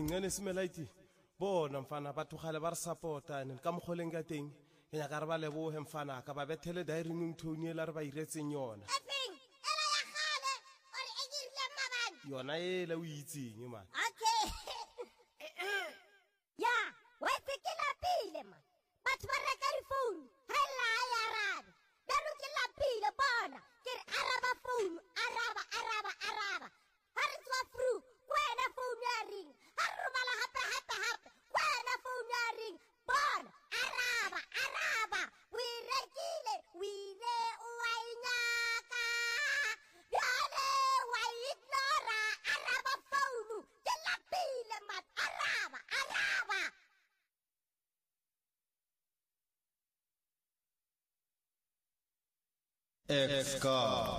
ngene Semelaiti bona mfana bathugale ba re supporta ne ka mogoleng ka teng ke nya ka re ba lebohe mfana ka ba bethele diaring Tony la re ba iretseng yona efeng ela ya gale ore e dirile mabane yona e la o itseng man okay ya wa ke lapile man batho ba reka phone hela ya rana ba re ke lapile bona ke re araba phone araba ha re tswa through kwena phone ya ring ha re bala hape kwena phone ya ring bona araba we rekile we le wa inyaka yale wa ignora araba phone ke lapile man araba Exca